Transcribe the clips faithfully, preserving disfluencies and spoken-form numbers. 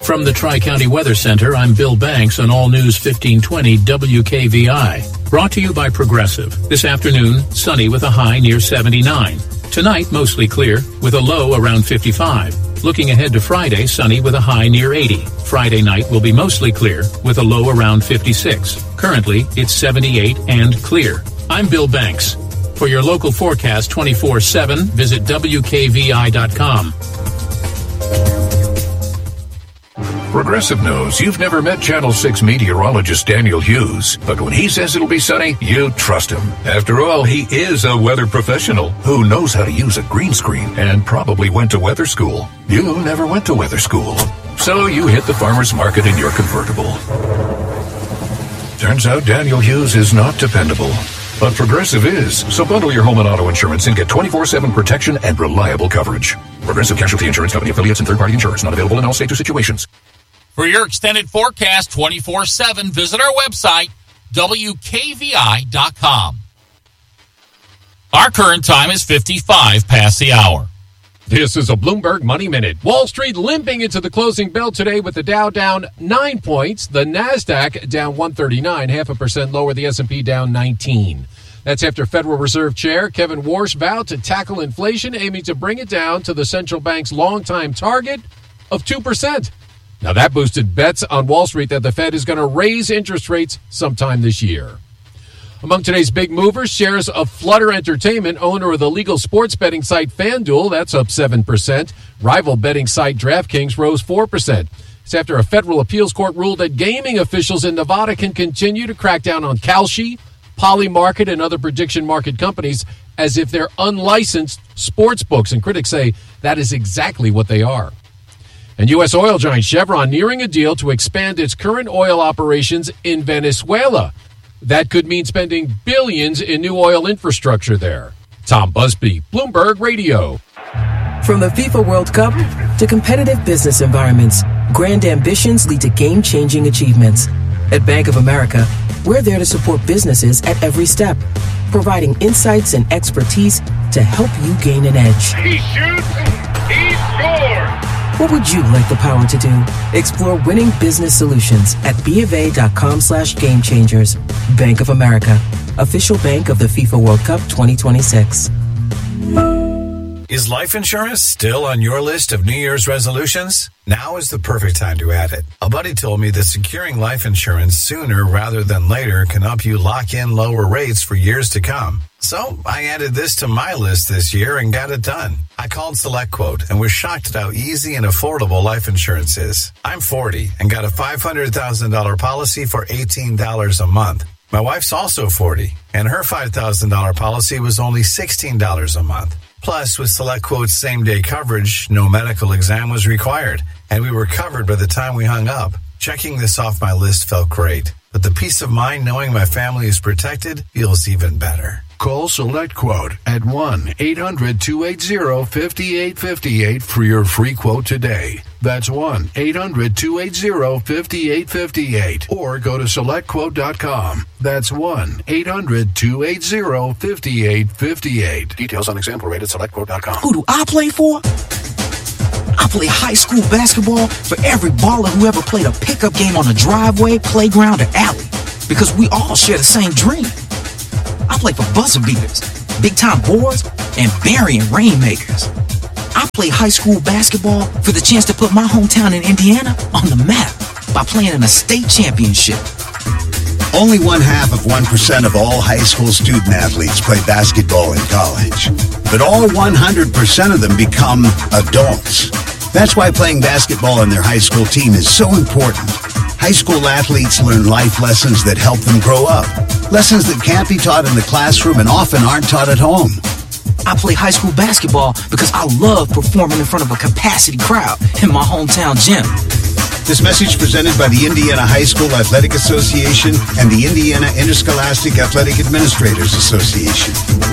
From the Tri-County Weather Center, I'm Bill Banks on All News fifteen twenty W K V I. Brought to you by Progressive. This afternoon, sunny with a high near seventy-nine. Tonight, mostly clear with a low around fifty-five. Looking ahead to Friday, sunny with a high near eighty. Friday night will be mostly clear with a low around fifty-six. Currently, it's seventy-eight and clear. I'm Bill Banks. For your local forecast twenty-four seven, visit W K V I dot com. Progressive knows you've never met Channel six meteorologist Daniel Hughes, but when he says it'll be sunny, you trust him. After all, he is a weather professional who knows how to use a green screen and probably went to weather school. You never went to weather school, so you hit the farmer's market in your convertible. Turns out Daniel Hughes is not dependable, but Progressive is. So bundle your home and auto insurance and get twenty-four seven protection and reliable coverage. Progressive Casualty Insurance Company affiliates and third-party insurance not available in all states or situations. For your extended forecast twenty-four seven, visit our website, W K V I dot com. Our current time is fifty-five past the hour. This is a Bloomberg Money Minute. Wall Street limping into the closing bell today with the Dow down nine points, the NASDAQ down one thirty-nine, half a percent lower, the S and P down nineteen. That's after Federal Reserve Chair Kevin Warsh vowed to tackle inflation, aiming to bring it down to the central bank's longtime target of two percent. Now, that boosted bets on Wall Street that the Fed is going to raise interest rates sometime this year. Among today's big movers, shares of Flutter Entertainment, owner of the legal sports betting site FanDuel, that's up seven percent. Rival betting site DraftKings rose four percent. It's after a federal appeals court ruled that gaming officials in Nevada can continue to crack down on Kalshi, Polymarket, and other prediction market companies as if they're unlicensed sports books. And critics say that is exactly what they are. And U S oil giant Chevron nearing a deal to expand its current oil operations in Venezuela. That could mean spending billions in new oil infrastructure there. Tom Busby, Bloomberg Radio. From the FIFA World Cup to competitive business environments, grand ambitions lead to game-changing achievements. At Bank of America, we're there to support businesses at every step, providing insights and expertise to help you gain an edge. He shoots, he scores! What would you like the power to do? Explore winning business solutions at BofA.com slash game changers. Bank of America, official bank of the FIFA World Cup twenty twenty-six. Is life insurance still on your list of New Year's resolutions? Now is the perfect time to add it. A buddy told me that securing life insurance sooner rather than later can help you lock in lower rates for years to come. So I added this to my list this year and got it done. I called SelectQuote and was shocked at how easy and affordable life insurance is. I'm forty and got a five hundred thousand dollars policy for eighteen dollars a month. My wife's also forty, and her five thousand dollars policy was only sixteen dollars a month. Plus, with SelectQuote's same-day coverage, no medical exam was required, and we were covered by the time we hung up. Checking this off my list felt great, but the peace of mind knowing my family is protected feels even better. Call SelectQuote at one eight hundred two eight zero five eight five eight for your free quote today. That's one eight hundred two eight zero five eight five eight. Or go to select quote dot com. That's one eight hundred two eight zero five eight five eight. Details on example rate at select quote dot com. Who do I play for? I play high school basketball for every baller who ever played a pickup game on a driveway, playground, or alley. Because we all share the same dream. I play for buzzer beaters, big-time boards, and burying rainmakers. I play high school basketball for the chance to put my hometown in Indiana on the map by playing in a state championship. Only one half of one percent of all high school student athletes play basketball in college. But all one hundred percent of them become adults. That's why playing basketball on their high school team is so important. High school athletes learn life lessons that help them grow up. Lessons that can't be taught in the classroom and often aren't taught at home. I play high school basketball because I love performing in front of a capacity crowd in my hometown gym. This message presented by the Indiana High School Athletic Association and the Indiana Interscholastic Athletic Administrators Association.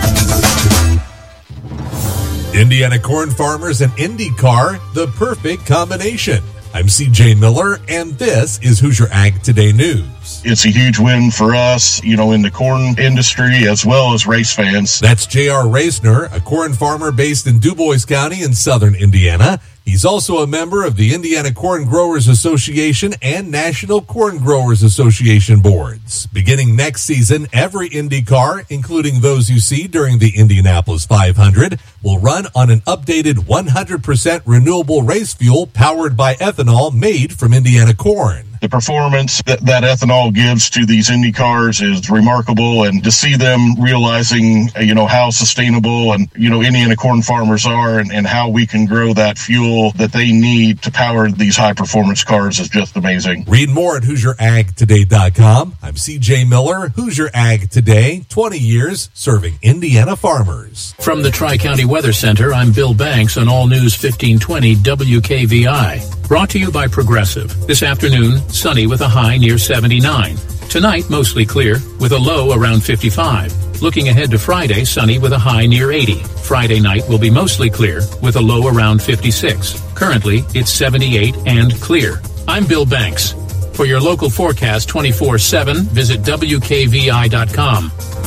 Indiana corn farmers and IndyCar, the perfect combination. I'm C J Miller, and this is Hoosier Ag Today News. It's a huge win for us, you know, in the corn industry as well as race fans. That's J R Reisner, a corn farmer based in DuBois County in southern Indiana. He's also a member of the Indiana Corn Growers Association and National Corn Growers Association boards. Beginning next season, every Indy car, including those you see during the Indianapolis five hundred, will run on an updated one hundred percent renewable race fuel powered by ethanol made from Indiana corn. The performance that, that ethanol gives to these Indy cars is remarkable, and to see them realizing, you know, how sustainable and, you know, Indiana corn farmers are and, and how we can grow that fuel that they need to power these high-performance cars is just amazing. Read more at Hoosier Ag Today dot com. I'm C J Miller, Hoosier Ag Today, twenty years serving Indiana farmers. From the Tri-County Weather Center, I'm Bill Banks on All News fifteen twenty W K V I. Brought to you by Progressive. This afternoon, sunny with a high near seventy-nine. Tonight, mostly clear with a low around fifty-five. Looking ahead to Friday, sunny with a high near eighty. Friday night will be mostly clear with a low around fifty-six. Currently, it's seventy-eight and clear. I'm Bill Banks. For your local forecast twenty-four seven, visit W K V I dot com.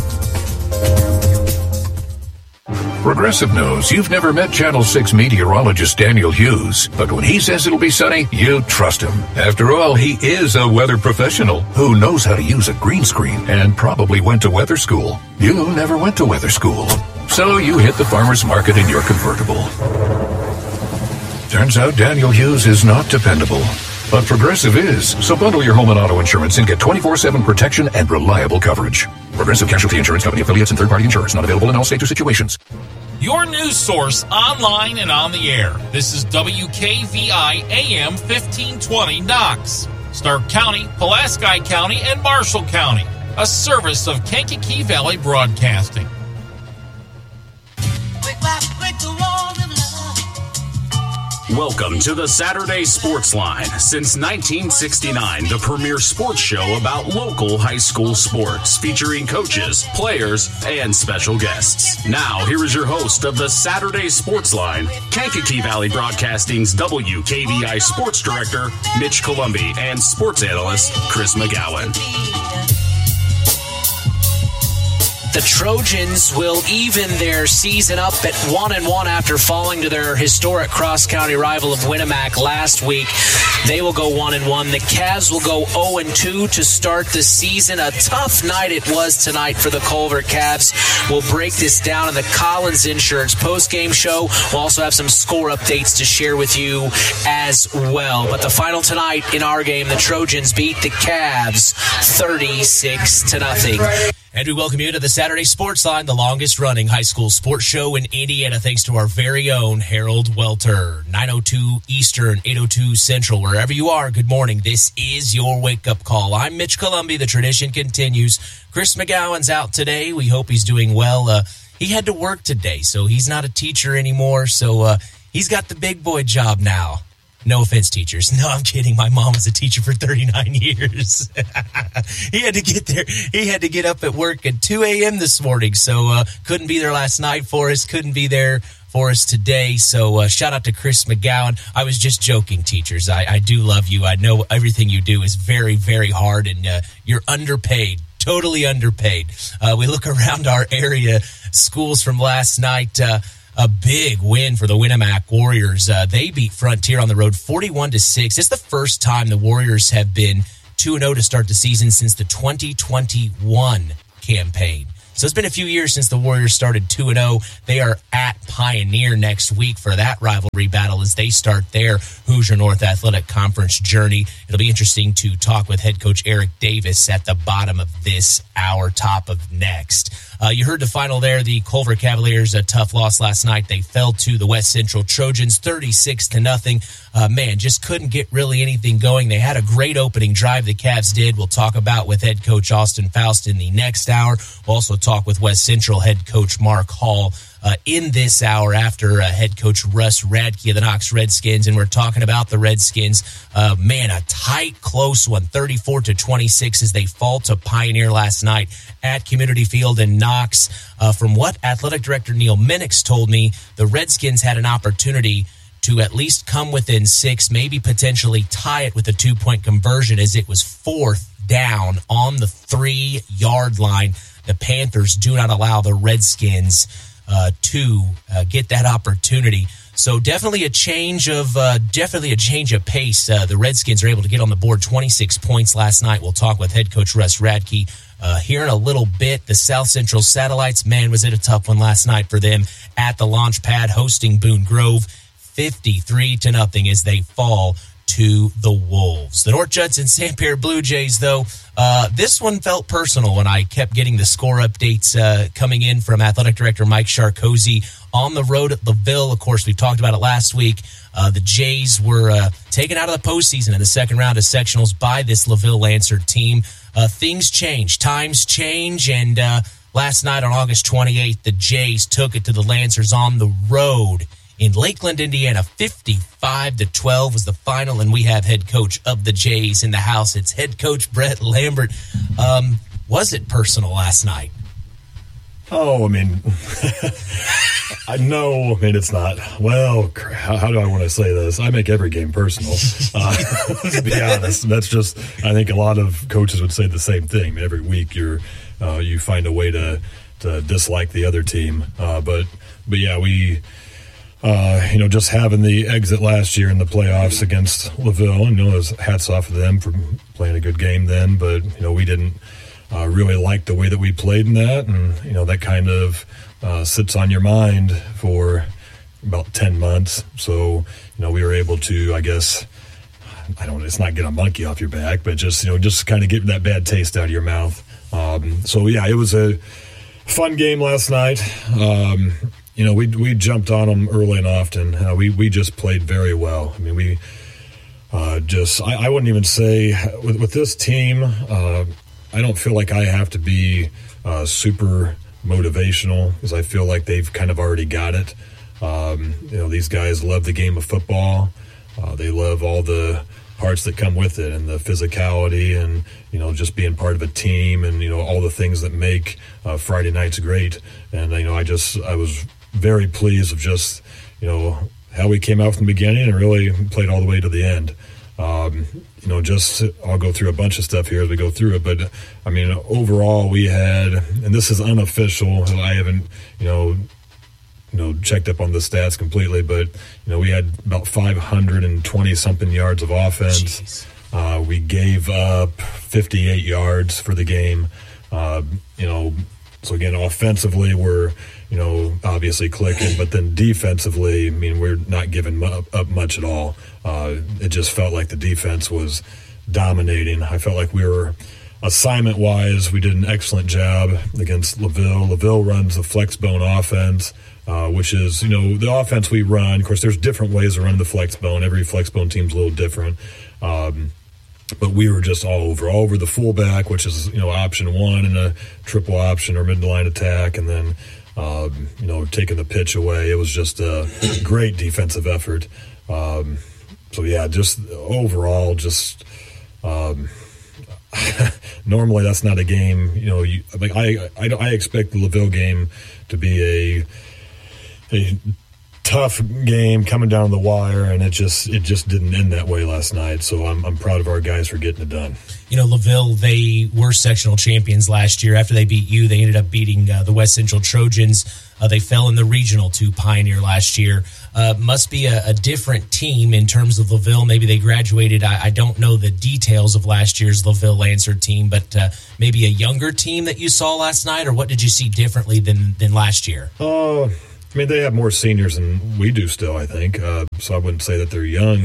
Progressive knows you've never met Channel six meteorologist Daniel Hughes, but when he says it'll be sunny, you trust him. After all, he is a weather professional who knows how to use a green screen and probably went to weather school. You never went to weather school, so you hit the farmer's market in your convertible. Turns out Daniel Hughes is not dependable, but Progressive is. So bundle your home and auto insurance and get twenty-four seven protection and reliable coverage. Progressive Casualty Insurance Company affiliates and third-party insurers not available in all states or situations. Your news source online and on the air. This is W K V I A M fifteen twenty Knox, Stark County, Pulaski County, and Marshall County. A service of Kankakee Valley Broadcasting. Welcome to the Saturday Sports Line. Since nineteen sixty-nine, the premier sports show about local high school sports, featuring coaches, players, and special guests. Now, here is your host of the Saturday Sports Line, Kankakee Valley Broadcasting's W K V I Sports Director, Mitch Columbi, and sports analyst, Chris McGowan. The Trojans will even their season up at one and one after falling to their historic cross-county rival of Winamac last week. They will go one and one. The Cavs will go oh and two to start the season. A tough night it was tonight for the Culver Cavs. We'll break this down in the Collins Insurance post-game show. We'll also have some score updates to share with you as well. But the final tonight in our game, the Trojans beat the Cavs thirty-six to nothing. And we welcome you to the Saturday Sports Line, the longest-running high school sports show in Indiana, thanks to our very own Harold Welter. nine oh two Eastern, eight oh two Central. Wherever you are, good morning. This is your wake-up call. I'm Mitch Columbi. The tradition continues. Chris McGowan's out today. We hope he's doing well. Uh, he had to work today, so he's not a teacher anymore, so uh, he's got the big boy job now. No offense, teachers. No, I'm kidding. My mom was a teacher for thirty-nine years. he had to get there. He had to get up at work at two a.m. this morning, so uh, couldn't be there last night for us. Couldn't be there for us today. So uh, shout out to Chris McGowan. I was just joking, teachers. I, I do love you. I know everything you do is very, very hard, and uh, you're underpaid. Totally underpaid. Uh, we look around our area, schools from last night. Uh, A big win for the Winamac Warriors. Uh, they beat Frontier on the road forty-one to six. It's the first time the Warriors have been two and oh to start the season since the twenty twenty-one campaign. So it's been a few years since the Warriors started two and oh. They are at Pioneer next week for that rivalry battle as they start their Hoosier North Athletic Conference journey. It'll be interesting to talk with head coach Eric Davis at the bottom of this hour, top of next. Uh, you heard the final there. The Culver Cavaliers, a tough loss last night. They fell to the West Central Trojans thirty-six to nothing. Uh, man, just couldn't get really anything going. They had a great opening drive, the Cavs did. We'll talk about with head coach Austin Faust in the next hour. We'll also talk with West Central head coach Mark Hall uh, in this hour after uh, head coach Russ Radke of the Knox Redskins. And we're talking about the Redskins. Uh, man, a tight, close one, thirty-four to twenty-six as they fall to Pioneer last night at Community Field in Knox. Uh, from what athletic director Neil Minix told me, the Redskins had an opportunity to at least come within six, maybe potentially tie it with a two-point conversion as it was fourth down on the three-yard line. The Panthers do not allow the Redskins uh, to uh, get that opportunity. So definitely a change of uh, definitely a change of pace. Uh, the Redskins are able to get on the board twenty-six points last night. We'll talk with head coach Russ Radke uh, here in a little bit. The South Central Satellites, man, was it a tough one last night for them at the launch pad hosting Boone Grove, fifty-three to nothing as they fall to the Wolves. The North Judson Santerre Blue Jays, though, uh, this one felt personal when I kept getting the score updates uh, coming in from Athletic Director Mike Sharkozy on the road at LaVille. Of course, we talked about it last week. Uh, the Jays were uh, taken out of the postseason in the second round of sectionals by this LaVille Lancer team. Uh, things change, times change, and uh, last night on August twenty-eighth, the Jays took it to the Lancers on the road in Lakeland, Indiana. Fifty-five to twelve was the final, and we have head coach of the Jays in the house. It's head coach Brett Lambert. Um, was it personal last night? Oh, I mean, I know, I mean, it's not. Well, how, how do I want to say this? I make every game personal, uh, to be honest. That's just, I think a lot of coaches would say the same thing. I mean, every week you're, uh, you find a way to, to dislike the other team. Uh, but, but yeah, we, uh, you know, just having the exit last year in the playoffs against LaVille, and, you know, hats off to them for playing a good game then, but, you know, we didn't, Uh, really liked the way that we played in that, and you know that kind of uh, sits on your mind for about ten months. So you know we were able to, I guess, I don't. It's not get a monkey off your back, but just you know just kind of get that bad taste out of your mouth. Um, so yeah, it was a fun game last night. Um, you know we we jumped on them early and often. Uh, we we just played very well. I mean we uh, just I, I wouldn't even say with with this team. Uh, I don't feel like I have to be uh, super motivational because I feel like they've kind of already got it. Um, you know, these guys love the game of football. Uh, they love all the parts that come with it and the physicality and, you know, just being part of a team and, you know, all the things that make uh, Friday nights great. And, you know, I just I was very pleased of just, you know, how we came out from the beginning and really played all the way to the end. Um, you know, just I'll go through a bunch of stuff here as we go through it, but I mean, overall we had, and this is unofficial, I haven't, you know, you know, checked up on the stats completely, but you know, we had about five hundred twenty something yards of offense. Uh, we gave up fifty-eight yards for the game. Uh, you know, so again, offensively we're, you know, obviously clicking, but then defensively, I mean, we're not giving up, up much at all. Uh, it just felt like the defense was dominating. I felt like we were, assignment-wise, we did an excellent job against LaVille. LaVille runs the flex bone offense, uh, which is, you know, the offense we run. Of course, there's different ways of running the flex bone. Every flex bone team's a little different. Um, but we were just all over, all over the fullback, which is, you know, option one and a triple option or mid-line attack, and then, um, you know, taking the pitch away. It was just a great defensive effort. Um, so, yeah, just overall, just um, normally that's not a game, you know, you, like I, I, I expect the LaVille game to be a a tough game coming down the wire, and it just it just didn't end that way last night. So I'm I'm proud of our guys for getting it done. You know, LaVille, they were sectional champions last year. After they beat you, they ended up beating uh, the West Central Trojans. Uh, they fell in the regional to Pioneer last year. Uh, must be a, a different team in terms of LaVille. Maybe they graduated. I, I don't know the details of last year's LaVille Lancer team, but uh, maybe a younger team that you saw last night, or what did you see differently than than last year? Oh. Uh, I mean, they have more seniors than we do still, I think. Uh, so I wouldn't say that they're young.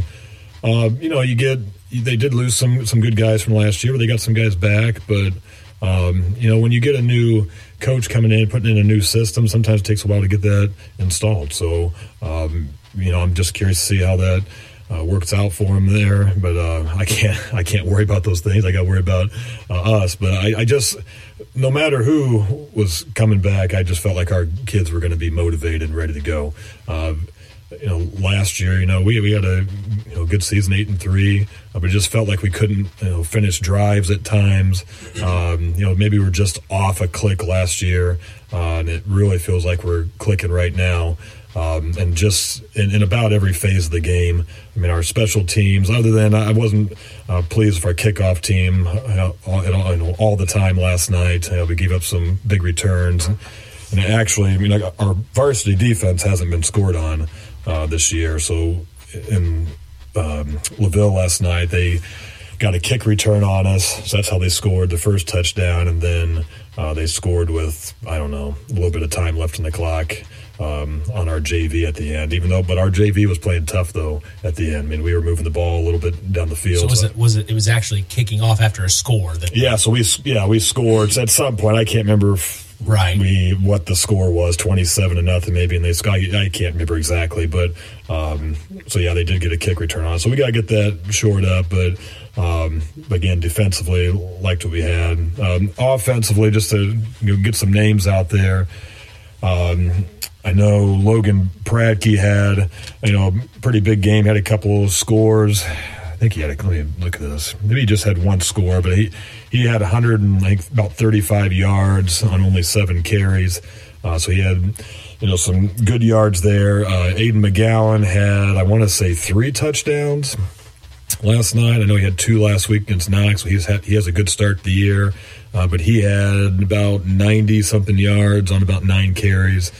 uh, you know, you get they did lose some some good guys from last year, but they got some guys back. But um, you know, when you get a new coach coming in, putting in a new system, sometimes it takes a while to get that installed. So um, you know, I'm just curious to see how that uh, works out for him there. But uh, I can't I can't worry about those things. I got to worry about uh, us. But I, I just. No matter who was coming back, I just felt like our kids were going to be motivated and ready to go. Uh, you know, last year, you know, we we had a you know good season, eight and three, uh, but it just felt like we couldn't you know finish drives at times. Um, you know, maybe we're just off a click last year, uh, and it really feels like we're clicking right now. Um, and just in, in about every phase of the game, I mean, our special teams, other than I wasn't uh, pleased with our kickoff team uh, all, you know, all the time last night. Uh, we gave up some big returns. And actually, I mean, our varsity defense hasn't been scored on uh, this year. So in um, LaVille last night, they got a kick return on us. So that's how they scored the first touchdown, and then uh, they scored with, I don't know, a little bit of time left on the clock um, on our J V at the end. Even though, but our J V was playing tough though at the end. I mean, we were moving the ball a little bit down the field. So was it was it? It was actually kicking off after a score. That yeah. So we yeah we scored so at some point. I can't remember. If, Right. We what the score was, twenty-seven to nothing maybe, and they I, I can't remember exactly, but um, so yeah, they did get a kick return on. So we got to get that shored up, but um, again, defensively, liked what we had. Um, offensively, just to you know, get some names out there. Um, I know Logan Pradke had you know a pretty big game, had a couple of scores. I think he had a, let me look at this. Maybe he just had one score, but he, he had one hundred and like about thirty-five yards on only seven carries. Uh, so he had, you know, some good yards there. Uh, Aiden McGowan had, I want to say, three touchdowns last night. I know he had two last week against Knox, so he's had, he has a good start to the year. Uh, but he had about ninety-something yards on about nine carries.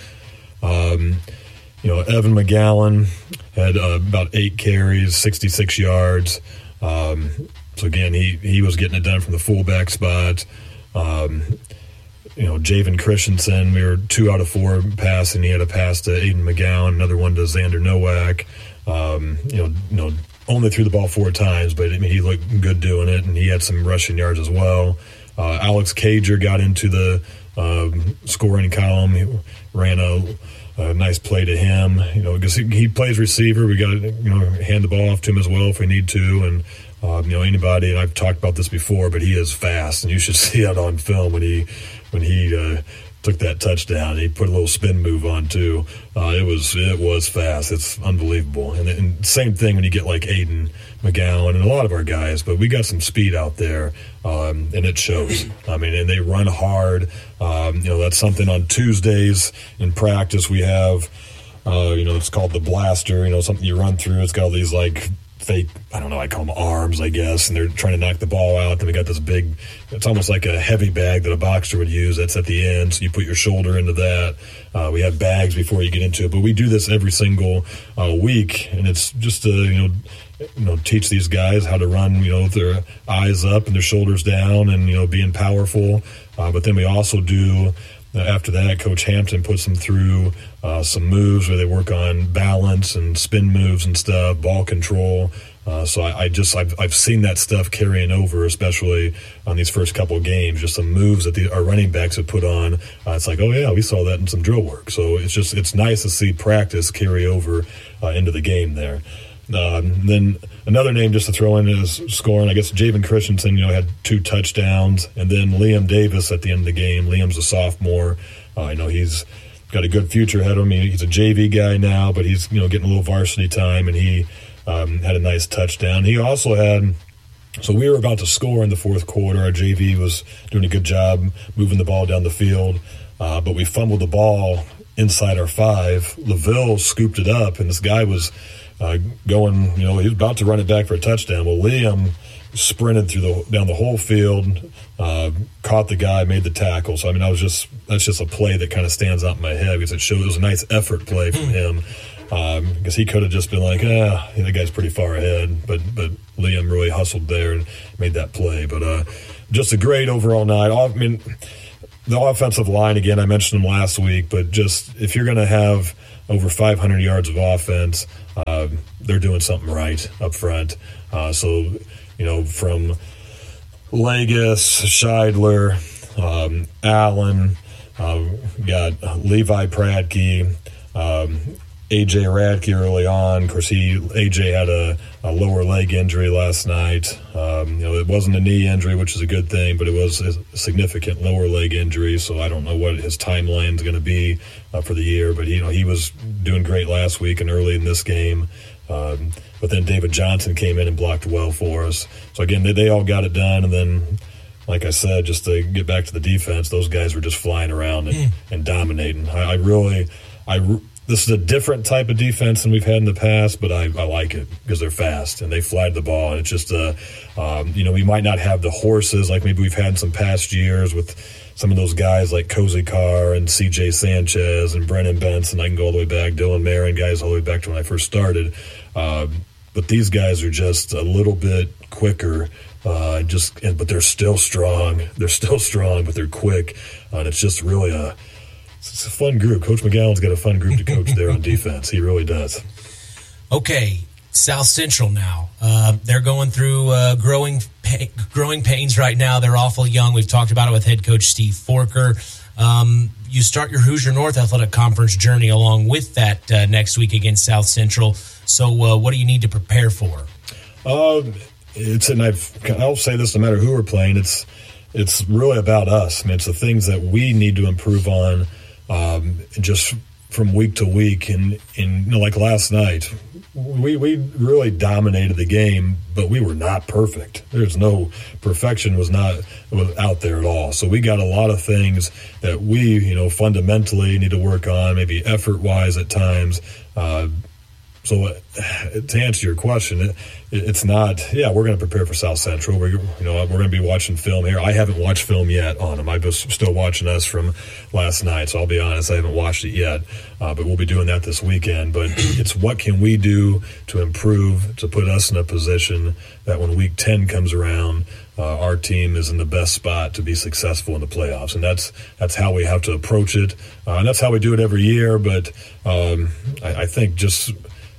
Um, you know, Evan McGowan had uh, about eight carries, sixty-six yards. Um, so, again, he, he was getting it done from the fullback spot. Um, you know, Javen Christensen, we were two out of four passing. He had a pass to Aiden McGowan, another one to Xander Nowak. Um, you know, you know, only threw the ball four times, but I mean, he looked good doing it, and he had some rushing yards as well. Uh, Alex Cager got into the uh, scoring column. He ran a A nice play to him, you know, because he, he plays receiver. We got to, you know, hand the ball off to him as well if we need to. And, um, you know, anybody, and I've talked about this before, but he is fast, and you should see it on film when he when he uh, took that touchdown. He put a little spin move on too. Uh, it was it was fast. It's unbelievable. And, and same thing when you get like Aiden McGowan and a lot of our guys, but we got some speed out there, um, and it shows. I mean, and they run hard. Um, you know, that's something on Tuesdays in practice we have, uh, you know, it's called the blaster, you know, something you run through. It's got all these like fake, I don't know, I call them arms, I guess, and they're trying to knock the ball out. Then we got this big, it's almost like a heavy bag that a boxer would use. That's at the end, so you put your shoulder into that. Uh, we have bags before you get into it, but we do this every single uh, week, and it's just to, you know, you know, teach these guys how to run, you know, with their eyes up and their shoulders down and, you know, being powerful. Uh, but then we also do, uh, after that, Coach Hampton puts them through uh, some moves where they work on balance and spin moves and stuff, ball control. Uh, so I, I just, I've, I've seen that stuff carrying over, especially on these first couple of games, just some moves that the, our running backs have put on. Uh, it's like, oh yeah, we saw that in some drill work. So it's just, it's nice to see practice carry over uh, into the game there. Um, then another name just to throw in is scoring. I guess Javen Christensen, you know, had two touchdowns, and then Liam Davis at the end of the game. Liam's a sophomore. Uh, I know he's got a good future ahead of him. He's a J V guy now, but he's, you know, getting a little varsity time, and he um, had a nice touchdown. He also had. So we were about to score in the fourth quarter. Our J V was doing a good job moving the ball down the field, uh, but we fumbled the ball inside our five. LaVille scooped it up, and this guy was. Uh, going, you know, he was about to run it back for a touchdown. Well, Liam sprinted through the down the whole field, uh, caught the guy, made the tackle. So I mean, I was just that's just a play that kind of stands out in my head because it showed it was a nice effort play from him. Um, because he could have just been like, ah, that guy's pretty far ahead, but but Liam really hustled there and made that play. But uh, just a great overall night. I mean, the offensive line again. I mentioned them last week, but just if you're going to have over five hundred yards of offense. Uh, they're doing something right up front. Uh, so, you know, from Legis, Scheidler, um, Allen, uh, got Levi Pradke, um, A J Radke early on. Of course, he A J had a, a lower leg injury last night. Um, you know, it wasn't a knee injury, which is a good thing, but it was a significant lower leg injury. So I don't know what his timeline is going to be uh, for the year. But you know, he was doing great last week and early in this game. Um, but then David Johnson came in and blocked well for us. So again, they, they all got it done. And then, like I said, just to get back to the defense, those guys were just flying around and, mm. and dominating. I, I really, I. this is a different type of defense than we've had in the past, but I, I like it because they're fast and they fly the ball. And it's just, uh, um, you know, we might not have the horses like maybe we've had in some past years with some of those guys like Cozy Carr and C J Sanchez and Brennan Benson. I can go all the way back, Dylan Marin, guys all the way back to when I first started. Um, but these guys are just a little bit quicker. Uh, just, and, but they're still strong. They're still strong, but they're quick. Uh, and it's just really a, it's a fun group. Coach McGowan's got a fun group to coach there on defense. He really does. Okay, South Central now. Uh, they're going through uh, growing pa- growing pains right now. They're awful young. We've talked about it with head coach Steve Forker. Um, you start your Hoosier North Athletic Conference journey along with that uh, next week against South Central. So uh, what do you need to prepare for? Um, it's and I've, I'll say this no matter who we're playing. It's it's really about us. I mean, it's the things that we need to improve on. Um, just from week to week, and, and you know, like last night, we we really dominated the game, but we were not perfect. There's no perfection was not was out there at all. So we got a lot of things that we you know fundamentally need to work on, maybe effort wise at times. Uh, So uh, to answer your question, it, it's not. Yeah, we're going to prepare for South Central. We're you know we're going to be watching film here. I haven't watched film yet on them. I'm just still watching us from last night. So I'll be honest, I haven't watched it yet. Uh, but we'll be doing that this weekend. But it's what can we do to improve to put us in a position that when Week ten comes around, uh, our team is in the best spot to be successful in the playoffs. And that's that's how we have to approach it. Uh, and that's how we do it every year. But um, I, I think just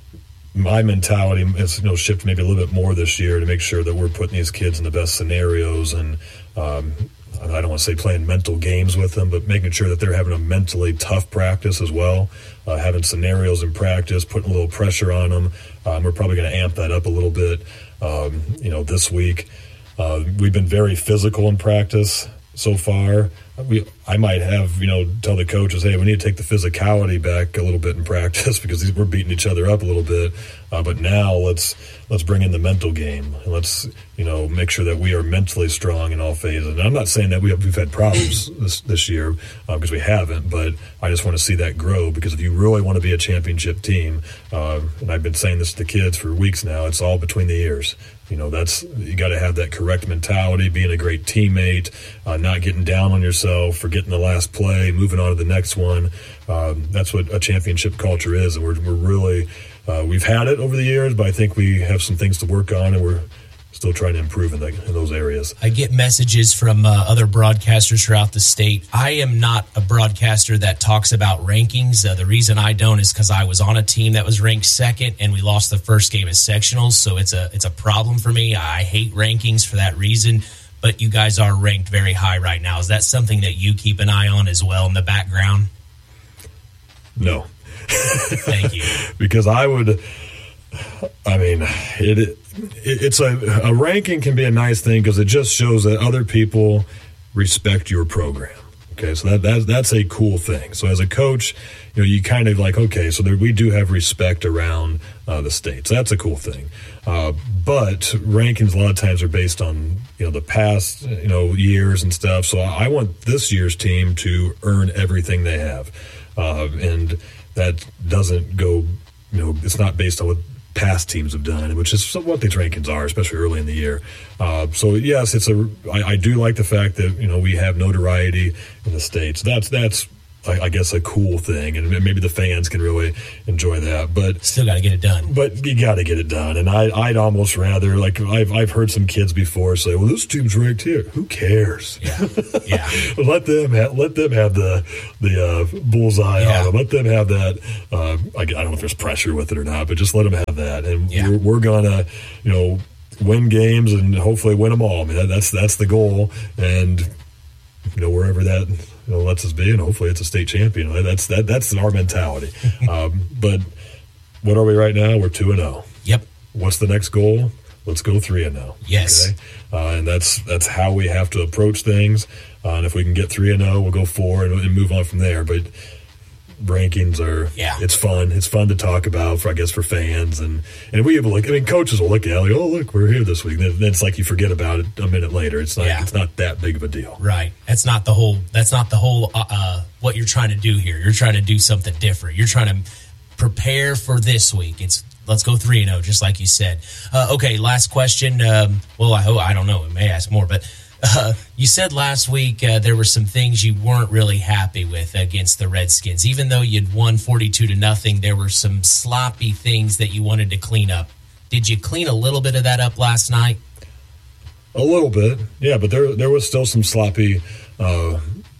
my mentality is, you know, shifted maybe a little bit more this year to make sure that we're putting these kids in the best scenarios, and um, I don't want to say playing mental games with them, but making sure that they're having a mentally tough practice as well, uh, having scenarios in practice, putting a little pressure on them. Um, we're probably going to amp that up a little bit, um, you know, this week. Uh, we've been very physical in practice so far. We, I might have, you know, tell the coaches, hey, we need to take the physicality back a little bit in practice because we're beating each other up a little bit. Uh, but now let's let's bring in the mental game, and let's you know make sure that we are mentally strong in all phases. And I'm not saying that we have, we've had problems this this year uh, because we haven't, but I just want to see that grow, because if you really want to be a championship team, uh, and I've been saying this to the kids for weeks now, it's all between the ears. You know, that's you got to have that correct mentality, being a great teammate, uh, not getting down on yourself, forgetting the last play, moving on to the next one. Um, that's what a championship culture is, and we're we're really uh, we've had it over the years, but I think we have some things to work on, and we're still trying to improve in, the, in those areas. I get messages from uh, other broadcasters throughout the state. I am not a broadcaster that talks about rankings. Uh, the reason I don't is because I was on a team that was ranked second, and we lost the first game as sectionals, so it's a it's a problem for me. I hate rankings for that reason, but you guys are ranked very high right now. Is that something that you keep an eye on as well in the background? No. Thank you. Because I would, I mean, it, it it's a, a ranking can be a nice thing because it just shows that other people respect your program. Okay, so that, that that's a cool thing. So as a coach, you know, you kind of like, okay, so there, we do have respect around uh, the state. So that's a cool thing. Uh, but rankings a lot of times are based on, you know, the past, you know, years and stuff. So I want this year's team to earn everything they have. Uh, and that doesn't go, you know, it's not based on what past teams have done, which is what these rankings are, especially early in the year. Uh, so yes, it's a. I, I do like the fact that you know we have notoriety in the states. That's that's I, I guess a cool thing, and maybe the fans can really enjoy that. But still got to get it done. But you got to get it done, and I I'd almost rather like I've I've heard some kids before say, well, this team's ranked here. Who cares? Yeah, yeah. let them have, let them have the the uh, bullseye yeah. on them. Let them have that. Uh, I, I don't know if there's pressure with it or not, but just let them have that, and yeah. we're, we're gonna you know win games and hopefully win them all. I mean that, that's that's the goal, and you know wherever that. You know, lets us be, and hopefully it's a state champion. That's that. That's our mentality. um, but what are we right now? We're two and zero. Yep. What's the next goal? Let's go three and zero. Yes. Okay? Uh, and that's that's how we have to approach things. Uh, and if we can get three and zero, we'll go four and, and move on from there. But rankings are yeah. it's fun. It's fun to talk about for I guess for fans and and we have look. I mean, coaches will look at it like, oh look, we're here this week. Then it's like you forget about it a minute later. It's not yeah. it's not that big of a deal. Right. That's not the whole. That's not the whole. Uh, uh, what you're trying to do here. You're trying to do something different. You're trying to prepare for this week. It's let's go three and zero, just like you said. Uh, okay, last question. Um, well, I hope I don't know. I may ask more, but. Uh, you said last week uh, there were some things you weren't really happy with against the Redskins. Even though you'd won forty-two to nothing, there were some sloppy things that you wanted to clean up. Did you clean a little bit of that up last night? A little bit, yeah, but there there was still some sloppy uh,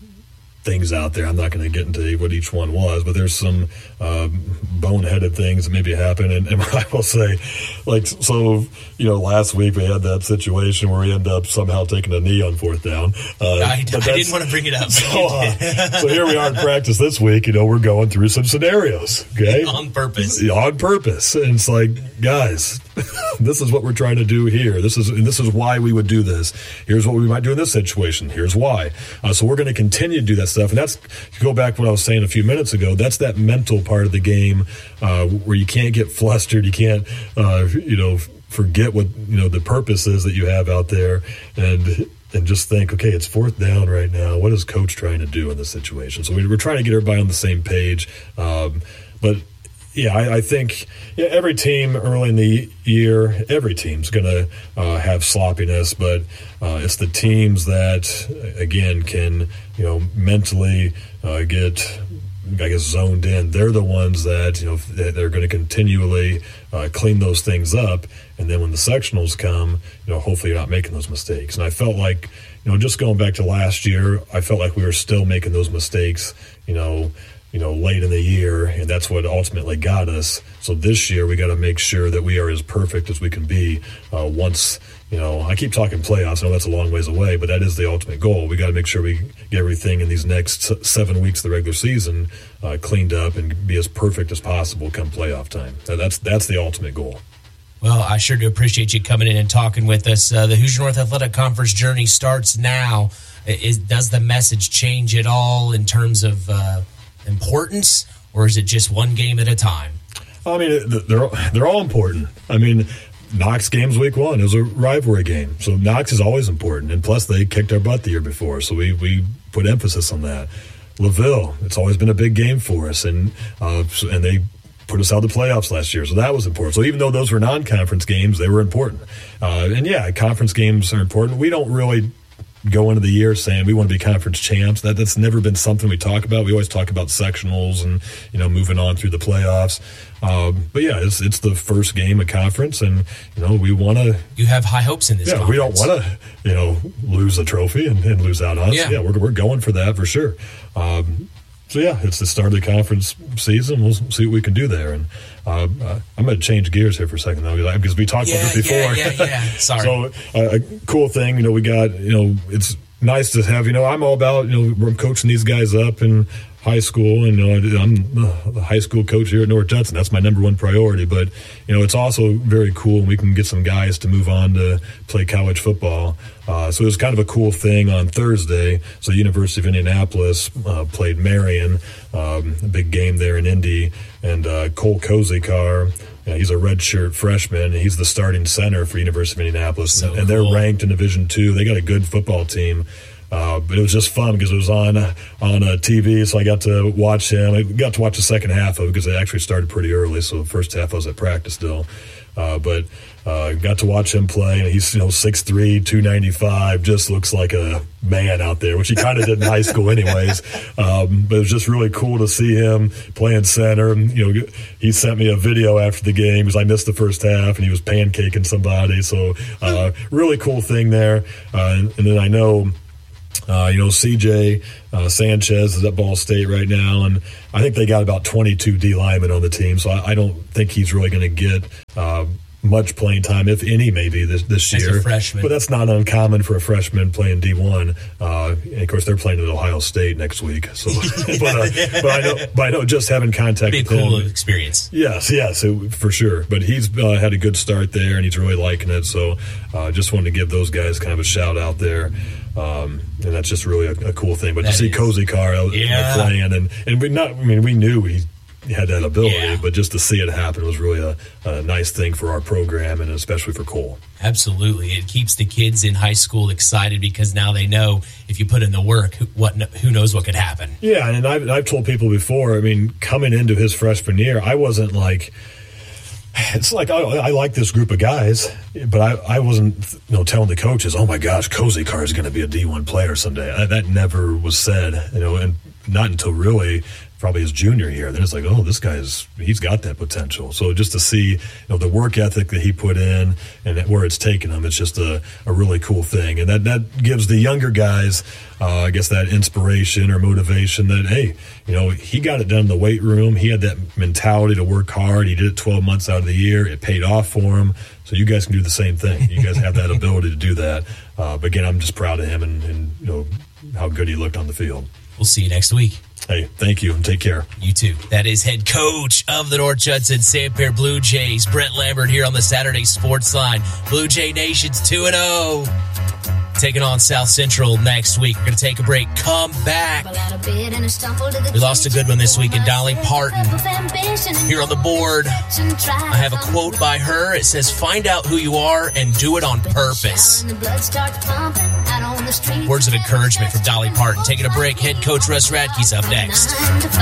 things out there. I'm not going to get into what each one was, but there's some uh, boneheaded things that maybe happen. And, and I will say, like, so, you know, last week we had that situation where we end up somehow taking a knee on fourth down. Uh, I, I didn't want to bring it up. So, uh, so here we are in practice this week. You know, we're going through some scenarios, okay? On purpose. On purpose. And it's like, guys, this is what we're trying to do here. This is and this is why we would do this. Here's what we might do in this situation. Here's why. Uh, so we're going to continue to do that stuff. And that's, to go back to what I was saying a few minutes ago, that's that mental part of the game uh, where you can't get flustered. You can't, uh, you know, forget what, you know, the purpose is that you have out there and and just think, okay, it's fourth down right now. What is coach trying to do in this situation? So we, we're trying to get everybody on the same page. Um, but Yeah, I, I think yeah, every team early in the year, every team's going to uh, have sloppiness, but uh, it's the teams that, again, can, you know, mentally uh, get, I guess, zoned in. They're the ones that, you know, they're going to continually uh, clean those things up, and then when the sectionals come, you know, hopefully you're not making those mistakes. And I felt like, you know, just going back to last year, I felt like we were still making those mistakes, you know, you know, late in the year, and that's what ultimately got us. So this year we got to make sure that we are as perfect as we can be uh, once, you know, I keep talking playoffs. I know that's a long ways away, but that is the ultimate goal. We got to make sure we get everything in these next seven weeks of the regular season uh, cleaned up and be as perfect as possible come playoff time. That's, that's the ultimate goal. Well, I sure do appreciate you coming in and talking with us. Uh, the Hoosier North Athletic Conference journey starts now. Is, does the message change at all in terms of uh, importance, or is it just one game at a time? I mean, they're they're all important. I mean, Knox game's week one. It was a rivalry game, so Knox is always important. And plus, they kicked our butt the year before, so we we put emphasis on that. LaVille, it's always been a big game for us, and uh, and they put us out of the playoffs last year, so that was important. So even though those were non-conference games, they were important. Uh, and yeah, conference games are important. We don't really go into the year saying we want to be conference champs. That that's never been something we talk about. We always talk about sectionals and, you know, moving on through the playoffs. Um, but yeah, it's it's the first game of conference, and you know we want to. You have high hopes in this. Yeah, conference. We don't want to, you know, lose a trophy and, and lose out on us. Yeah, yeah we're we're going for that for sure. Um, so yeah, it's the start of the conference season. We'll see what we can do there. And uh, uh, I'm going to change gears here for a second though, because we talked yeah, about this before. Yeah, yeah, yeah. Sorry. So uh, a cool thing, you know, we got, you know, it's nice to have, you know, I'm all about, you know, we're coaching these guys up in high school, and you know, I'm the high school coach here at North Judson. That's my number one priority. But you know, it's also very cool, and we can get some guys to move on to play college football. Uh, so it was kind of a cool thing on Thursday. So the University of Indianapolis uh, played Marion, um, a big game there in Indy, and uh, Cole Kozikar, you know, he's a redshirt freshman. He's the starting center for University of Indianapolis, so and, and they're ranked in Division Two. They got a good football team. Uh, but it was just fun because it was on on uh, T V, so I got to watch him. I got to watch the second half of it because it actually started pretty early. So the first half I was at practice still, uh, but uh, got to watch him play. And he's, you know, six three, two ninety-five, just looks like a man out there, which he kind of did in high school anyways. Um, but it was just really cool to see him playing center. You know, he sent me a video after the game because I missed the first half, and he was pancaking somebody. So uh, really cool thing there. Uh, and, and then I know. Uh, you know, C J uh, Sanchez is at Ball State right now, and I think they got about twenty-two D linemen on the team, so I, I don't think he's really going to get uh, much playing time, if any, maybe this, this As year. a freshman. But that's not uncommon for a freshman playing D one. Uh, and of course, they're playing at Ohio State next week. So, but, uh, but I know, but I know, just having contact Be a with cool him, experience. Yes, yes, it, for sure. But he's uh, had a good start there, and he's really liking it. So, uh, just wanted to give those guys kind of a shout out there. Um, and that's just really a, a cool thing. But That to see is. Cozy Carr out you know, Yeah. playing, and and we not, I mean, we knew he. He had that ability, Yeah. but just to see it happen was really a, a nice thing for our program and especially for Cole. Absolutely. It keeps the kids in high school excited because now they know if you put in the work, who, what, who knows what could happen. Yeah, and I've, I've told people before, I mean, coming into his freshman year, I wasn't like, it's like, I, I like this group of guys, but I, I wasn't you know, telling the coaches, oh my gosh, Cozy Carr is going to be a D one player someday. I, that never was said, you know, and not until really probably his junior year. Then it's like, oh, this guy's he's got that potential. So just to see you know the work ethic that he put in and where it's taken him, it's just a, a really cool thing. And that, that gives the younger guys, uh, I guess, that inspiration or motivation that, hey, you know, he got it done in the weight room. He had that mentality to work hard. He did it twelve months out of the year. It paid off for him. So you guys can do the same thing. You guys have that ability to do that. Uh, but again, I'm just proud of him and, and you know how good he looked on the field. We'll see you next week. Hey, thank you, and take care. You too. That is head coach of the North Judson Sanpere Blue Jays, Brent Lambert, here on the Saturday Sports Line. Blue Jay Nation's two and oh. Taking on South Central next week. We're going to take a break. Come back. We lost a good one this week in Dolly Parton. Here on the board, I have a quote by her. It says, find out who you are and do it on purpose. Words of encouragement from Dolly Parton. Taking a break. Head coach Russ Radke's up next.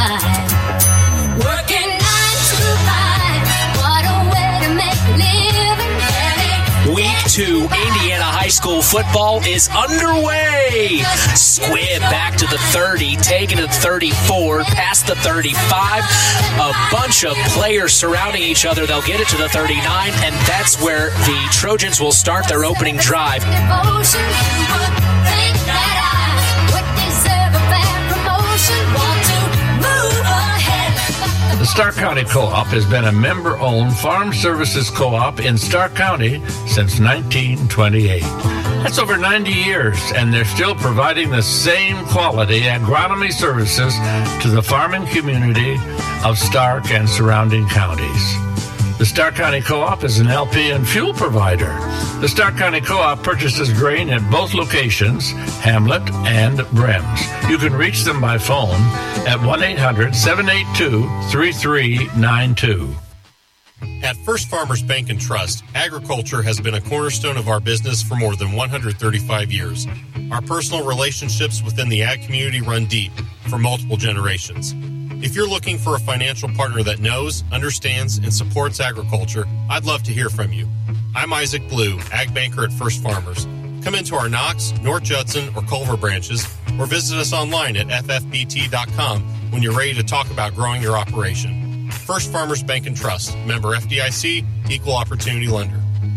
Working nine to five. What a way to make a living. Week two, Indiana High School football is underway. Squib back to the thirty, taking it to thirty-four, past the thirty-five. A bunch of players surrounding each other. They'll get it to the thirty-nine, and that's where the Trojans will start their opening drive. Devotion would think that I would deserve a fair promotion. Want to move ahead. The Stark County Co-op has been a member-owned farm services co-op in Stark County since nineteen twenty-eight. That's over ninety years, and they're still providing the same quality agronomy services to the farming community of Stark and surrounding counties. The Stark County Co-op is an L P and fuel provider. The Stark County Co-op purchases grain at both locations, Hamlet and Brems. You can reach them by phone at one eight hundred seven eight two three three nine two. At First Farmers Bank and Trust, agriculture has been a cornerstone of our business for more than one hundred thirty-five years. Our personal relationships within the ag community run deep for multiple generations. If you're looking for a financial partner that knows, understands, and supports agriculture, I'd love to hear from you. I'm Isaac Blue, Ag Banker at First Farmers. Come into our Knox, North Judson, or Culver branches, or visit us online at f f b t dot com when you're ready to talk about growing your operation. First Farmers Bank and Trust, member F D I C, equal opportunity lender.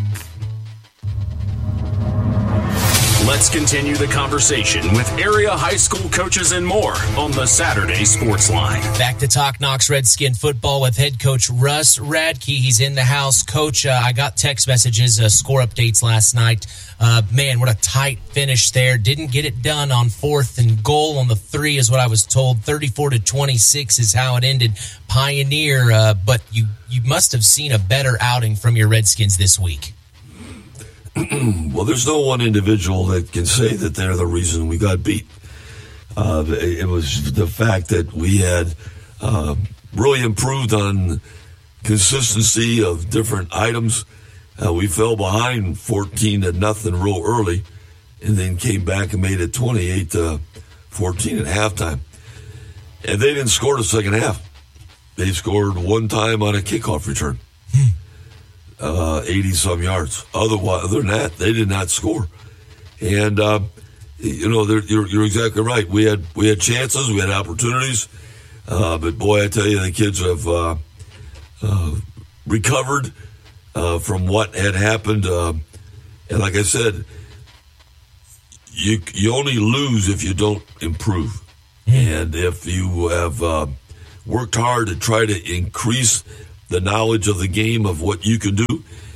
Let's continue the conversation with area high school coaches and more on the Saturday Sports Line. Back to talk Knox Redskin football with head coach Russ Radke. He's in the house. Coach, uh, I got text messages, uh, score updates last night. Uh, man, what a tight finish there. Didn't get it done on fourth and goal on the three is what I was told. thirty-four to twenty-six is how it ended. Pioneer, uh, but you, you must have seen a better outing from your Redskins this week. Well, there's no one individual that can say that they're the reason we got beat. Uh, it was the fact that we had uh, really improved on consistency of different items. Uh, we fell behind fourteen to nothing real early, and then came back and made it twenty-eight to fourteen at halftime. And they didn't score the second half. They scored one time on a kickoff return. Uh, eighty-some yards. Otherwise, other than that, they did not score. And, uh, you know, you're, you're exactly right. We had we had chances, we had opportunities. Uh, but, boy, I tell you, the kids have uh, uh, recovered uh, from what had happened. Uh, and like I said, you you only lose if you don't improve. And if you have uh, worked hard to try to increase the knowledge of the game of what you can do,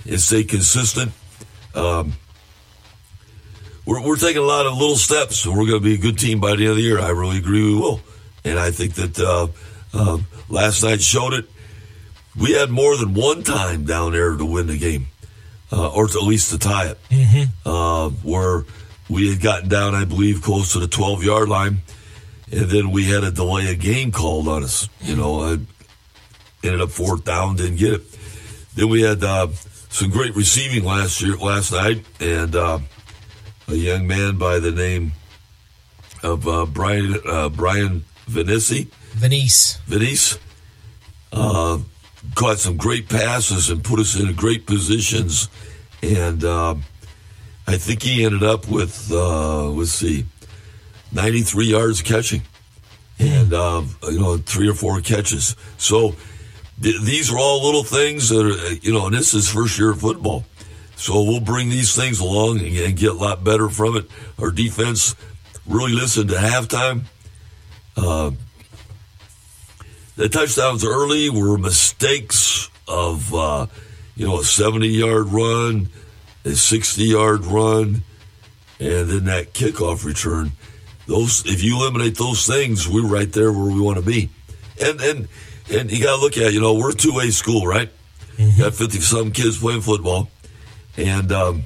and stay consistent. Um, we're, we're taking a lot of little steps, and we're going to be a good team by the end of the year. I really agree we will. And I think that uh, uh, last night showed it. We had more than one time down there to win the game, uh, or to at least to tie it, mm-hmm. uh, where we had gotten down, I believe, close to the twelve-yard line, and then we had a delay of game called on us. You know, I ended up fourth down, didn't get it. Then we had uh, some great receiving last year, last night, and uh, a young man by the name of uh, Brian uh, Brian Venice. Venice. Venice. Uh, caught some great passes and put us in great positions. And uh, I think he ended up with, uh, let's see, ninety-three yards catching. And, uh, you know, three or four catches. So th- these are all little things that are, you know, and this is first year of football. So we'll bring these things along and, and get a lot better from it. Our defense really listened to halftime. Uh, the touchdowns early were mistakes of, uh, you know, a seventy-yard run, a sixty-yard run, and then that kickoff return. Those, if you eliminate those things, we're right there where we want to be. And and and you got to look at, you know, we're a two-way school, right? Mm-hmm. Got fifty-some kids playing football, and um,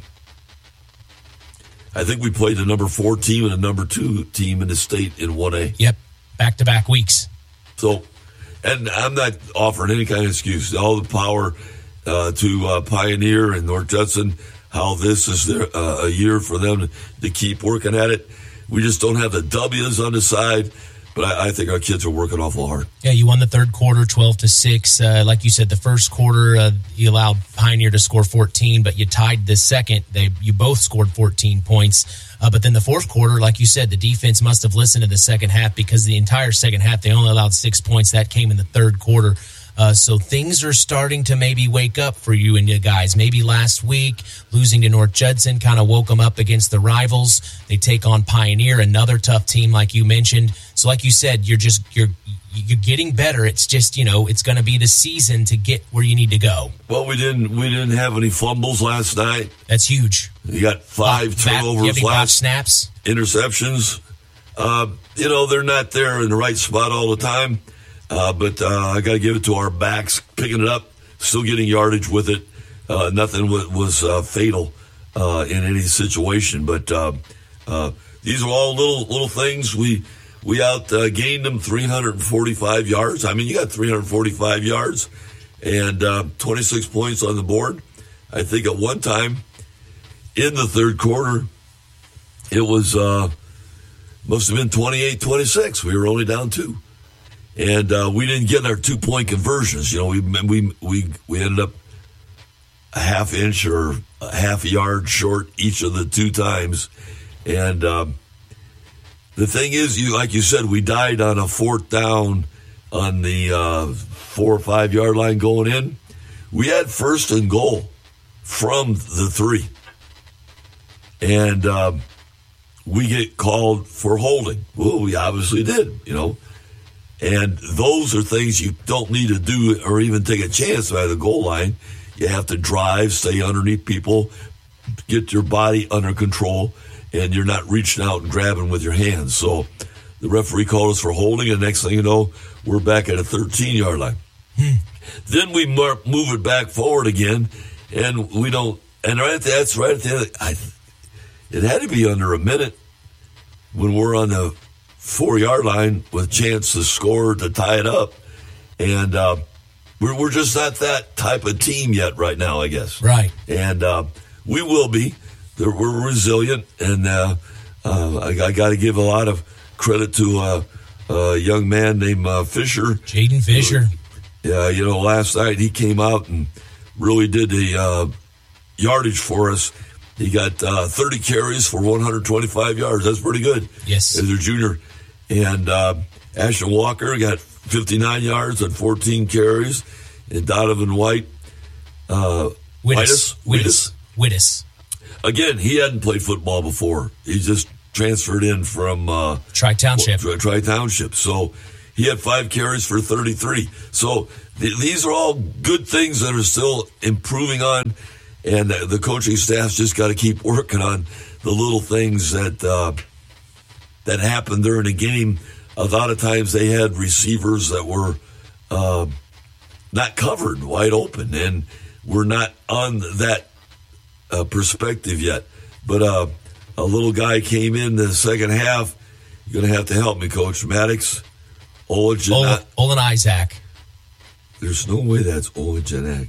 I think we played the number four team and the number two team in the state in one A. Yep, back-to-back weeks. So, and I'm not offering any kind of excuse. All the power uh, to uh, Pioneer and North Judson, how this is their, uh, a year for them to, to keep working at it. We just don't have the W's on the side, but I, I think our kids are working awful hard. Yeah, you won the third quarter, twelve to six. Uh, like you said, the first quarter uh, you allowed Pioneer to score fourteen, but you tied the second. They you both scored fourteen points. Uh, but then the fourth quarter, like you said, the defense must have listened to the second half, because the entire second half they only allowed six points. That came in the third quarter. Uh, so things are starting to maybe wake up for you and you guys. Maybe last week, losing to North Judson kind of woke them up against the rivals. They take on Pioneer, another tough team like you mentioned. So like you said, you're just you're you're getting better. It's just, you know, it's going to be the season to get where you need to go. Well, we didn't we didn't have any fumbles last night. That's huge. You got five uh, turnovers last snaps, interceptions. Uh, you know, they're not there in the right spot all the time. Uh, but uh, I got to give it to our backs, picking it up, still getting yardage with it. Uh, nothing w- was uh, fatal uh, in any situation. But uh, uh, these are all little little things. We we out uh, gained them three hundred forty-five yards. I mean, you got three hundred forty-five yards and uh, twenty-six points on the board. I think at one time in the third quarter, it was uh, must have been twenty-eight twenty-six. We were only down two. And uh, we didn't get our two-point conversions. You know, we we we we ended up a half inch or a half yard short each of the two times. And um, the thing is, you like you said, we died on a fourth down on the uh, four or five yard line going in. We had first and goal from the three, and um, we get called for holding. Well, we obviously did, you know. And those are things you don't need to do or even take a chance by the goal line. You have to drive, stay underneath people, get your body under control, and you're not reaching out and grabbing with your hands. So the referee called us for holding, and next thing you know, we're back at a thirteen-yard line. Hmm. Then we move it back forward again, and we don't. And right at the, that's right at the end. I, it had to be under a minute when we're on the four-yard line with a chance to score to tie it up. And uh, we're, we're just not that type of team yet right now, I guess. Right. And uh, we will be. We're resilient. And uh, uh, I, I got to give a lot of credit to uh, a young man named uh, Fisher. Jaden Fisher. Yeah, you know, last night he came out and really did the uh, yardage for us. He got uh, thirty carries for one hundred twenty-five yards. That's pretty good. Yes. As a junior. And uh, Ashton Walker got fifty-nine yards on fourteen carries. And Donovan White. Uh, Wittes. Wittes. Wittes. Again, he hadn't played football before. He just transferred in from uh, Tri-Township. Tri- Tri-Township. So he had five carries for thirty-three. So th- these are all good things that are still improving on. and the, the coaching staff's just got to keep working on the little things that uh, that happen during a game. A lot of times they had receivers that were uh, not covered, wide open, and we're not on that uh, perspective yet. But uh, a little guy came in the second half. You're going to have to help me, Coach. Maddox, Olajan. Olin, Olin Isaac. There's no way that's Olajan.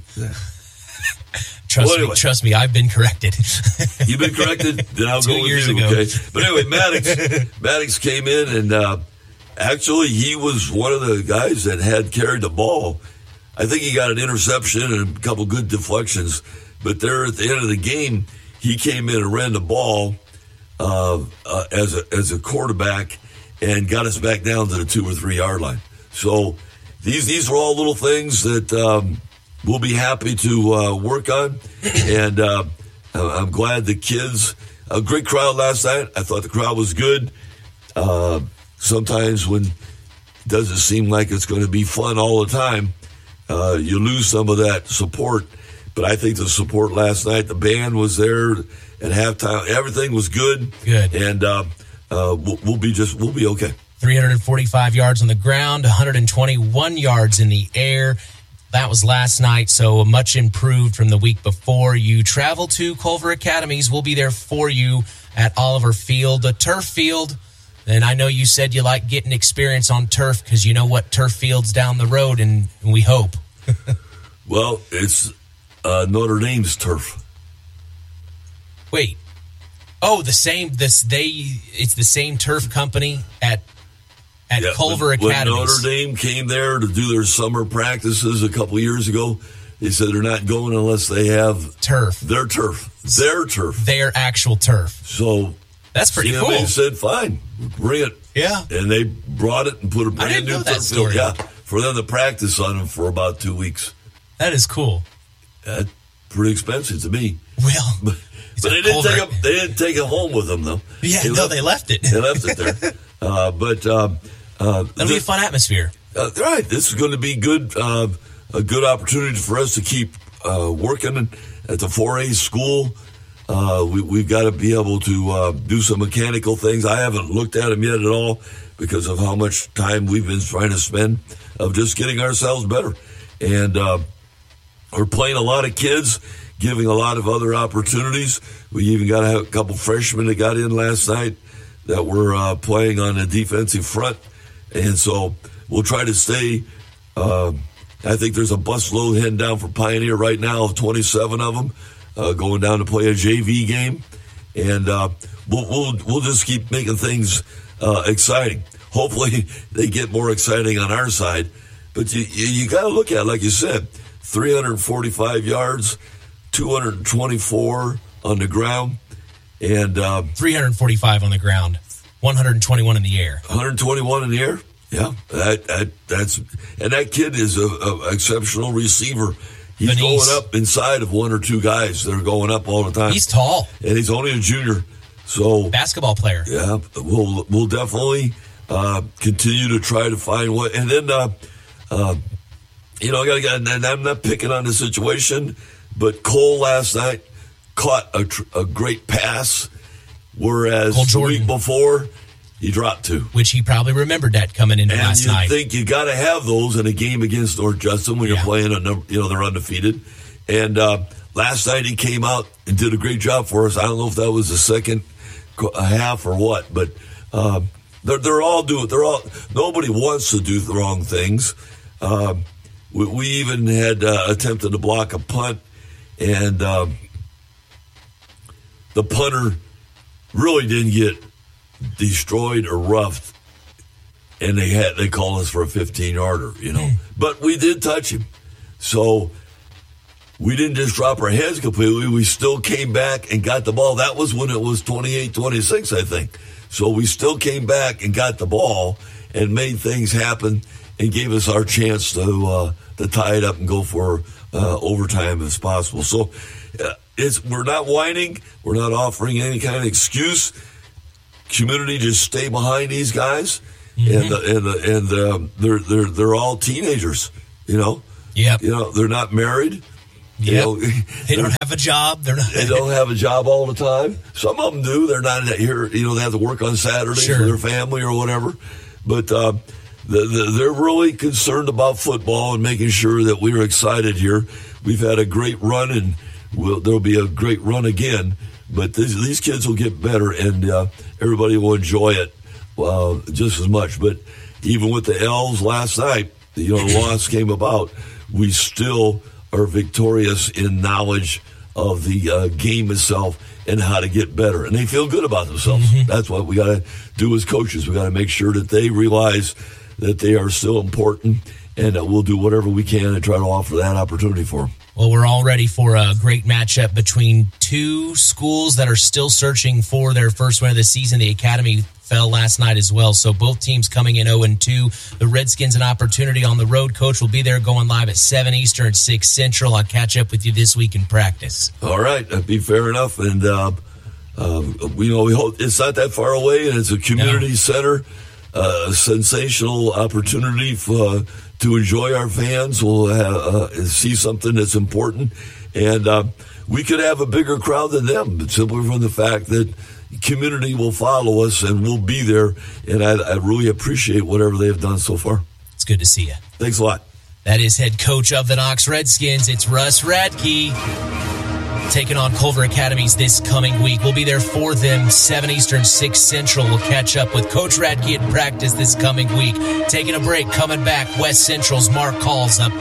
Trust well, anyway. me, trust me, I've been corrected. You've been corrected? Then I'll Two go with years you, ago. okay? But anyway, Maddox, Maddox came in, and uh, actually he was one of the guys that had carried the ball. I think he got an interception and a couple good deflections. But there at the end of the game, he came in and ran the ball uh, uh, as a as a quarterback and got us back down to the two or three yard line. So these these are all little things that um, we'll be happy to uh, work on. And uh, I'm glad the kids, a great crowd last night. I thought the crowd was good. Uh, sometimes when it doesn't seem like it's going to be fun all the time, uh, you lose some of that support. But I think the support last night, the band was there at halftime. Everything was good. Good. And uh, uh, we'll, we'll be just, we'll be okay. three hundred forty-five yards on the ground, one hundred twenty-one yards in the air. That was last night, so much improved from the week before. You travel to Culver Academies. We'll be there for you at Oliver Field, the turf field. And I know you said you like getting experience on turf because you know what turf field's down the road, and we hope. Well, it's uh, Notre Dame's turf. Wait. Oh, the same. This they. It's the same turf company at at Yeah, Culver when, Academies. When Notre Dame came there to do their summer practices a couple years ago, they said they're not going unless they have turf. Their turf. Their turf. Their actual turf. So that's pretty C M A cool. said, "Fine, bring it." Yeah, and they brought it and put a I brand didn't new know that turf story. field. Yeah, for them to practice on them for about two weeks. That is cool. That's pretty expensive to me. Well, but, but they didn't take it. They didn't take it home with them though. Yeah, no, they left it. They left it there. uh, but um, uh, That'll be a fun atmosphere. Uh, right, this is going to be good. Uh, a good opportunity for us to keep uh, working at the four A school. Uh, we, we've got to be able to uh, do some mechanical things. I haven't looked at them yet at all because of how much time we've been trying to spend of just getting ourselves better. And uh, we're playing a lot of kids, giving a lot of other opportunities. We even got a couple freshmen that got in last night that were uh, playing on the defensive front. And so we'll try to stay. Uh, I think there's a busload heading down for Pioneer right now of twenty-seven of them. Uh, going down to play a J V game, and uh, we'll, we'll we'll just keep making things uh, exciting. Hopefully, they get more exciting on our side. But you you, you got to look at it, like you said, three hundred forty-five yards, two hundred twenty-four on the ground, and uh, three hundred forty-five on the ground, one hundred twenty-one in the air. one hundred twenty-one in the air. Yeah, that, that that's and that kid is a, a exceptional receiver. He's Venice. going up inside of one or two guys that are going up all the time. He's tall. And he's only a junior. So basketball player. Yeah, we'll we'll definitely uh, continue to try to find what. And then, uh, uh, you know, I got and I'm not picking on the situation, but Cole last night caught a, tr- a great pass, whereas the week before he dropped two. Which he probably remembered that coming into And last you night. think you got to have those in a game against North Justin when you're playing a number, you know, they're undefeated. And uh, last night he came out and did a great job for us. I don't know if that was the second half or what, but uh, they're they're all doing. They're all nobody wants to do the wrong things. Uh, we, we even had uh, attempted to block a punt, and uh, the punter really didn't get destroyed or roughed, and they had they called us for a fifteen yarder, you know. But we did touch him, so we didn't just drop our heads completely. We still came back and got the ball. That was when it was twenty-eight twenty-six, I think. So we still came back and got the ball and made things happen and gave us our chance to uh, to tie it up and go for uh, overtime as possible. So uh, it's we're not whining. We're not offering any kind of excuse. Community, just stay behind these guys, mm-hmm. and the, and the, and um, they're they're they're all teenagers, you know. Yeah, you know they're not married. You Yep. know, They don't have a job. They're not. They don't have a job all the time. Some of them do. They're not here. You know, they have to work on Saturdays Sure. for their family or whatever. But uh, the, the, they're really concerned about football and making sure that we're excited here. We've had a great run, and we'll, there'll be a great run again. But this, these kids will get better, and uh, everybody will enjoy it uh, just as much. But even with the L's last night, you know, the loss came about. We still are victorious in knowledge of the uh, game itself and how to get better. And they feel good about themselves. Mm-hmm. That's what we got to do as coaches. We got to make sure that they realize that they are still important, and that we'll do whatever we can to try to offer that opportunity for them. Well, we're all ready for a great matchup between two schools that are still searching for their first win of the season. The Academy fell last night as well, so both teams coming in oh and two. The Redskins an opportunity on the road. Coach will be there going live at seven Eastern, six Central. I'll catch up with you this week in practice. All right, that'd be fair enough. And, uh, uh, we know we hope it's not that far away, and it's a community no. center, uh, a sensational opportunity for, uh, to enjoy our fans. We'll have, uh, see something that's important. And uh, we could have a bigger crowd than them, simply from the fact that community will follow us and we'll be there. And I, I really appreciate whatever they have done so far. It's good to see you. Thanks a lot. That is head coach of the Knox Redskins. It's Russ Radke taking on Culver Academies this coming week. We'll be there for them, seven Eastern, six Central. We'll catch up with Coach Radke in practice this coming week. Taking a break, coming back, West Central's Mark Calls up